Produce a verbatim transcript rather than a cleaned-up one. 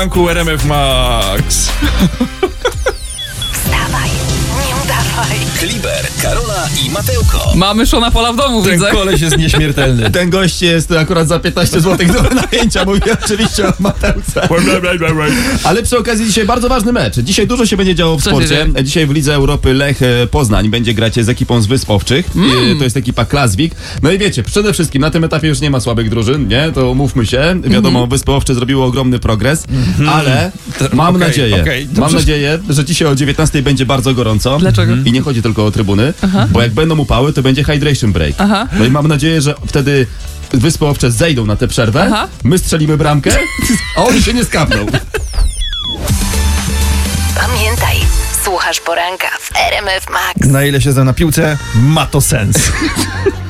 Ranku R M F Max. Wstawaj, nie udawaj. Kliber, Karola i Mateuko. Mamy Szona Pola w domu, Ten widzę. koleś jest nieśmiertelny. Ten gość jest akurat za piętnaście złotych do najęcia, mówię oczywiście o Mateuce. Ale przy okazji dzisiaj bardzo ważny mecz. Dzisiaj dużo się będzie działo w Co się sporcie. dzieje? Dzisiaj w Lidze Europy Lech e, Poznań będzie grać z ekipą z Wysp Owczych. E, To jest ekipa Klaswik. No i wiecie, przede wszystkim na tym etapie już nie ma słabych drużyn, nie? To umówmy się. Wiadomo, Wyspy Owcze zrobiło ogromny progres, ale mam okej, nadzieję, okej, mam dobrze. nadzieję, że dzisiaj o dziewiętnastej będzie bardzo gorąco. Dlaczego? I nie chodzi tylko o trybuny, bo jak będą upały, to będzie hydration break. Aha. No i mam nadzieję, że wtedy Wyspy Owcze zejdą na tę przerwę, Aha. my strzelimy bramkę, a oni się nie skapną. Pamiętaj, słuchasz poranka w R M F Max. Na ile się znam na piłce, ma to sens.